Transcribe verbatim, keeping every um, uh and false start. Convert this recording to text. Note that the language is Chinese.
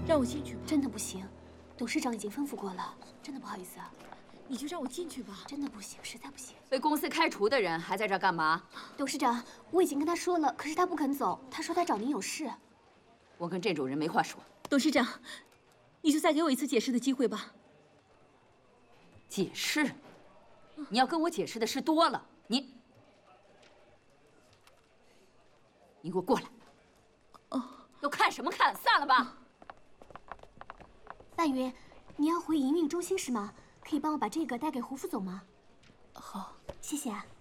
让我进去吧。 真的不行，董事长已经吩咐过了，真的不好意思啊。 你就让我进去吧。 真的不行，实在不行。 被公司开除的人还在这儿干嘛？ 董事长，我已经跟他说了，可是他不肯走，他说他找您有事。 我跟这种人没话说。 董事长，你就再给我一次解释的机会吧。 解释？你要跟我解释的事多了，你，你给我过来。 哦， 都看什么看？散了吧。 半云，你要回营运中心是吗？可以帮我把这个带给胡副总吗？ 好， 谢谢啊。